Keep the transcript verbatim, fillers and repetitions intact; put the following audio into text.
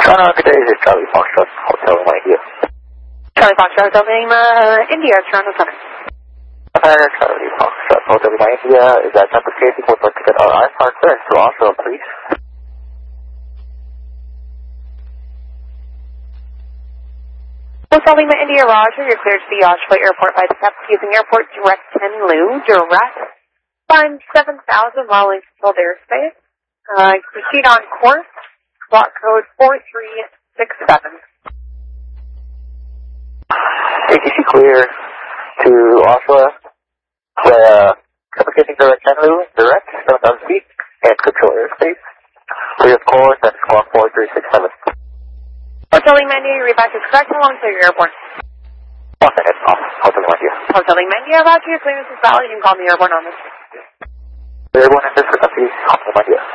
Uh, good day, this is Charlie Foxtrot, Hotel Lima, India. Charlie Foxtrot, Hotel Lima, India, Toronto Center. Uh, Charlie Foxtrot, Hotel Lima, India, is that number case equal to ticket R I for clearance to Oslo, please? Hotel Lima, India, Roger, you're cleared to the Oslo Airport by the captain using Airport Direct ten Lu, direct. Find seven thousand while in controlled airspace. Uh, proceed on course, block code four three six seven. A T C clear to Oslo, uh, communicating direct ten Lu, direct, seven thousand feet, and control airspace. Clear of course, and squawk four three six seven. Hotel Lima, India, your rebatch is correct. How long until you're airborne? One minute, off. Hotel Lima, India. Hotel Lima, India, Roger, your clearance is valid. You can call me airborne on this. Airborne in this frequency, Hotel Lima, India.